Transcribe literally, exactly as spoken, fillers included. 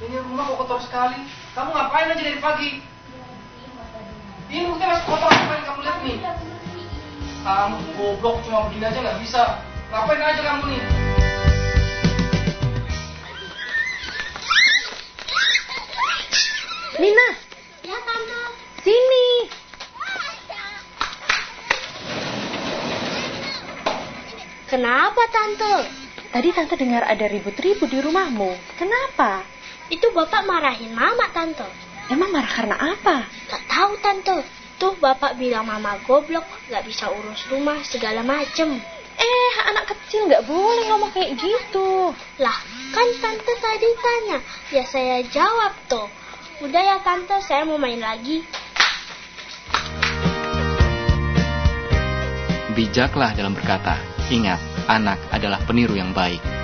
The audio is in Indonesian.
Ini rumah kok kotor sekali. Kamu ngapain aja dari pagi? Ini bukti masih kotor, apa yang kamu lihat nih? Kamu goblok, cuma begini aja nggak bisa. Ngapain aja kamu nih? Nina. Ya, Tante. Sini. Kenapa, Tante? Tadi Tante dengar ada ribut-ribut di rumahmu. Kenapa? Itu Bapak marahin Mama, Tante. Emang marah karena apa? Gak tahu, Tante. Tuh Bapak bilang Mama goblok, gak bisa urus rumah, segala macem. Eh, anak kecil gak boleh ngomong kayak gitu. Lah, kan Tante tadi tanya. Ya saya jawab tuh. Udah ya, Tante, saya mau main lagi. Bijaklah dalam berkata. Ingat, anak adalah peniru yang baik.